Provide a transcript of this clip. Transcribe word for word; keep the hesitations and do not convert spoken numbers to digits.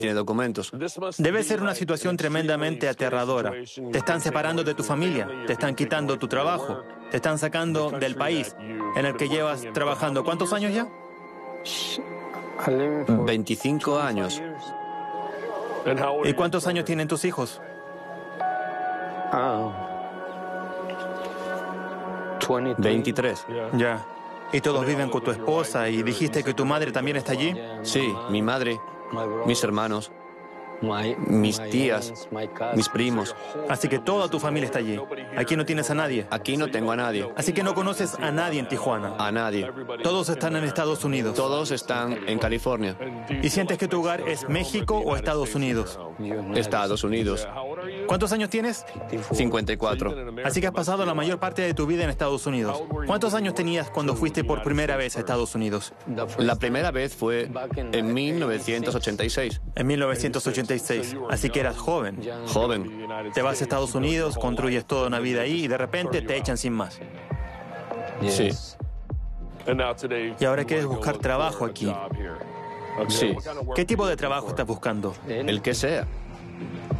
tiene documentos. Debe ser una situación tremendamente aterradora. Te están separando de tu familia, te están quitando tu trabajo, te están sacando del país en el que llevas trabajando. ¿Cuántos años ya? veinticinco años. ¿Y cuántos años tienen tus hijos? veintitrés. Ya. ¿Y todos viven con tu esposa y dijiste que tu madre también está allí? Sí, mi madre, mis hermanos, mis tías, mis primos. Así que toda tu familia está allí. Aquí no tienes a nadie. Aquí no tengo a nadie. Así que no conoces a nadie en Tijuana. A nadie. Todos están en Estados Unidos. Todos están en California. ¿Y sientes que tu hogar es México o Estados Unidos? Estados Unidos. ¿Cuántos años tienes? cincuenta y cuatro. Así que has pasado la mayor parte de tu vida en Estados Unidos. ¿Cuántos años tenías cuando fuiste por primera vez a Estados Unidos? La primera vez fue en mil novecientos ochenta y seis. En mil novecientos ochenta y seis. Así que eras joven. Joven. Te vas a Estados Unidos, construyes toda una vida ahí y de repente te echan sin más. Sí. Y ahora quieres buscar trabajo aquí. Sí. ¿Qué tipo de trabajo estás buscando? El que sea.